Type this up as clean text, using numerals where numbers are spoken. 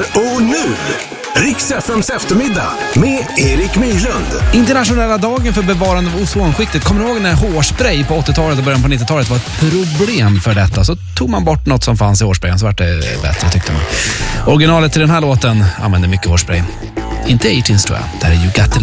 Och nu, Rix FMs eftermiddag med Erik Myrlund. Internationella dagen för bevarande av ozonskiktet. Kommer du ihåg när hårspray på 80-talet och början på 90-talet var ett problem för detta? Så tog man bort något som fanns i hårsprayen så vart det bättre, tyckte man. Originalet till den här låten använder mycket hårspray. Inte 18s tror jag. Där är You Got To